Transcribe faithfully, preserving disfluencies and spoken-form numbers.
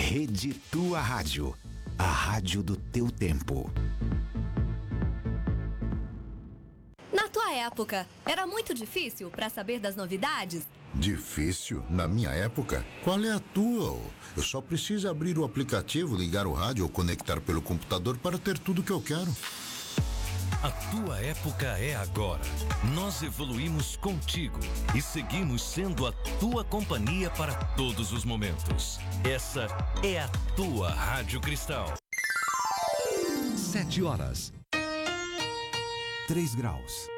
Rede Tua Rádio, a rádio do teu tempo. Na tua época, era muito difícil para saber das novidades? Difícil? Na minha época? Qual é a tua? Eu só preciso abrir o aplicativo, ligar o rádio ou conectar pelo computador para ter tudo que eu quero. A tua época é agora. Nós evoluímos contigo e seguimos sendo a tua companhia para todos os momentos. Essa é a tua Rádio Cristal. Sete horas. Três graus.